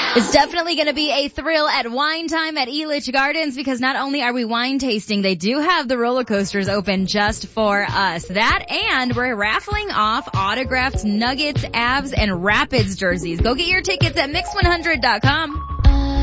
It's definitely going to be a thrill at wine time at Elitch Gardens because not only are we wine tasting, they do have the roller coasters open just for us. That and we're raffling off autographed Nuggets, Avs, and Rapids jerseys. Go get your tickets at Mix100.com.